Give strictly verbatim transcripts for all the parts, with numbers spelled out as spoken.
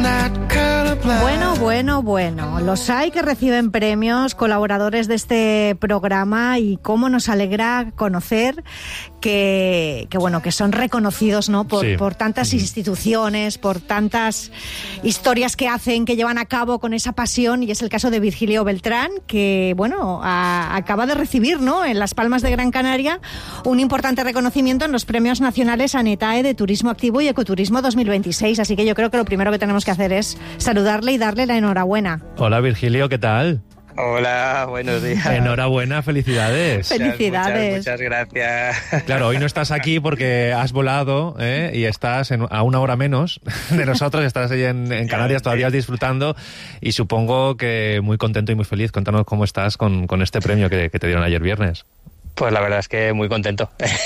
Bueno, bueno, bueno. Los hay que reciben premios, colaboradores de este programa, y cómo nos alegra conocer que, que bueno, que son reconocidos, ¿no? Por, sí. por tantas instituciones, por tantas historias que hacen, que llevan a cabo con esa pasión, y es el caso de Virgilio Beltrán, que, bueno, a, acaba de recibir, ¿no? En Las Palmas de Gran Canaria, un importante reconocimiento en los premios nacionales ANETAE de Turismo Activo y Ecoturismo dos mil veintiséis. Así que yo creo que lo primero que tenemos que hacer es saludarle y darle la enhorabuena. Hola, Virgilio, ¿qué tal? Hola, buenos días. Enhorabuena, felicidades. Felicidades. Muchas, muchas gracias. Claro, hoy no estás aquí porque has volado, ¿eh? Y estás en, a una hora menos de nosotros, estás ahí en, en Canarias todavía disfrutando, y supongo que muy contento y muy feliz. Cuéntanos cómo estás con, con este premio que, que te dieron ayer viernes. Pues la verdad es que muy contento,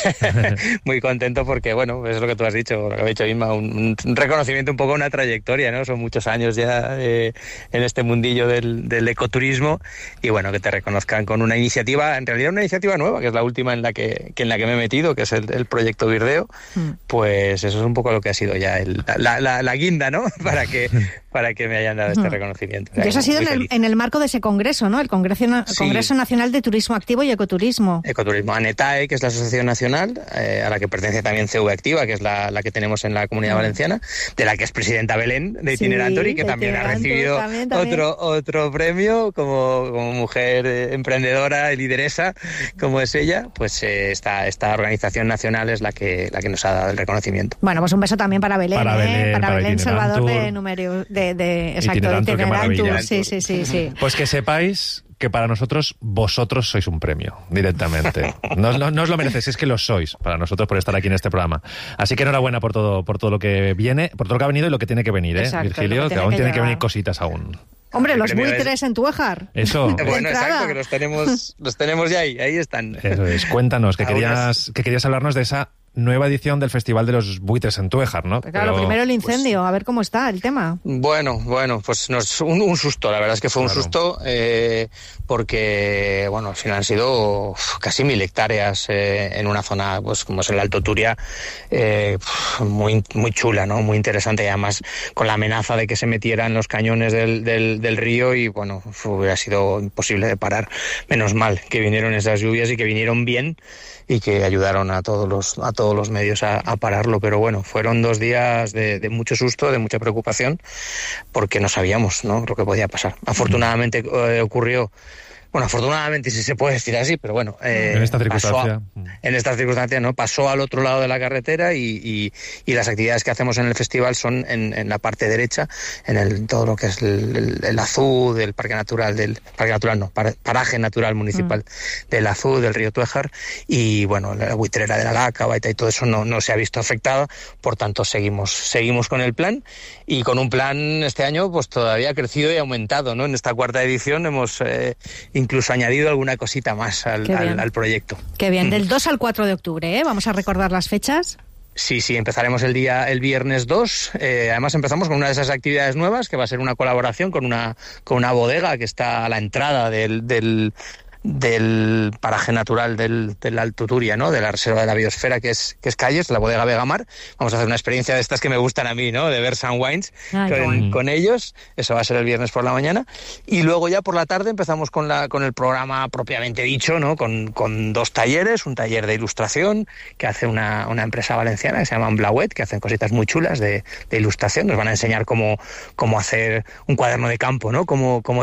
muy contento porque, bueno, es lo que tú has dicho, lo que ha dicho Inma, un, un reconocimiento, un poco una trayectoria, ¿no? Son muchos años ya eh, en este mundillo del, del ecoturismo, y bueno, que te reconozcan con una iniciativa, en realidad una iniciativa nueva, que es la última en la que, que en la que me he metido, que es el, el proyecto Virdeo, mm. pues eso es un poco lo que ha sido ya el, la, la, la guinda, ¿no? Para que, para que me hayan dado este reconocimiento. Y eso ha sido en el, en el marco de ese congreso, ¿no? El Congreso, sí. Congreso Nacional de Turismo Activo y Ecoturismo. Ecoturismo, ANETAE, que es la Asociación Nacional, eh, a la que pertenece también C V Activa, que es la, la que tenemos en la Comunidad Valenciana, de la que es presidenta Belén, de Itinerantory, sí, que también ha recibido también, también. Otro, otro premio como, como mujer eh, emprendedora y lideresa, como es ella. Pues eh, esta, esta organización nacional es la que, la que nos ha dado el reconocimiento. Bueno, pues un beso también para Belén, para ¿eh? Belén, para para Belén Salvador Itinerantur. de número de, de exacto, Itinerantur, Itinerantur, sí, sí, sí, sí. Pues que sepáis que para nosotros vosotros sois un premio, directamente. No, no, no os lo merecéis, es que lo sois para nosotros por estar aquí en este programa. Así que enhorabuena por todo, por todo lo que viene, por todo lo que ha venido y lo que tiene que venir, ¿eh, exacto, Virgilio? Que, que que aún que tienen llevar. que venir cositas aún. Hombre, los buitres es... en Tuéjar. Eso. Bueno, exacto, que los tenemos, los tenemos ya ahí, ahí están. Eso es. Cuéntanos, que querías, que querías hablarnos de esa nueva edición del Festival de los Buitres en Tuéjar, ¿no? Pero claro, Pero, primero el incendio, pues, a ver cómo está el tema. Bueno, bueno, pues nos, un, un susto, la verdad es que fue un claro. susto, eh, porque, bueno, al final han sido uf, casi mil hectáreas eh, en una zona, pues como es el Alto Turia, eh, muy, muy chula, ¿no? Muy interesante, y además con la amenaza de que se metieran los cañones del, del, del río, y bueno, hubiera sido imposible de parar. Menos mal que vinieron esas lluvias y que vinieron bien y que ayudaron a todos los, a todos los medios a, a pararlo, pero bueno, fueron dos días de, de mucho susto, de mucha preocupación, porque no sabíamos, ¿no?, lo que podía pasar. Afortunadamente eh, ocurrió, bueno, afortunadamente si se puede decir así, pero bueno, eh, en esta circunstancia, a, en esta circunstancia, no, pasó al otro lado de la carretera, y, y, y las actividades que hacemos en el festival son en, en la parte derecha, en el todo lo que es el, el, el Azú, del Parque Natural, del Parque Natural no, Paraje Natural Municipal mm. del Azú, del río Tuéjar, y bueno, la buitrera de la Laca, Baita, y todo eso no, no se ha visto afectada, por tanto seguimos, seguimos con el plan, y con un plan este año pues todavía crecido y aumentado, ¿no? En esta cuarta edición hemos eh, incluso añadido alguna cosita más al, al, al proyecto. Qué bien, del dos al cuatro de octubre, ¿eh? Vamos a recordar las fechas. Sí, sí, empezaremos el día el viernes dos. Eh, además empezamos con una de esas actividades nuevas, que va a ser una colaboración con una con una bodega que está a la entrada del del del paraje natural del, del Alto Turia, ¿no?, de la Reserva de la Biosfera, que es que es Calles, la bodega Vegamar. Vamos a hacer una experiencia de estas que me gustan a mí, ¿no?, de ver Sun Wines Ay, con, bueno. con ellos. Eso va a ser el viernes por la mañana, y luego ya por la tarde empezamos con la con el programa propiamente dicho, ¿no?, con, con dos talleres, un taller de ilustración que hace una, una empresa valenciana que se llama Blauet, que hacen cositas muy chulas de, de ilustración. Nos van a enseñar cómo, cómo hacer un cuaderno de campo, ¿no?, cómo, cómo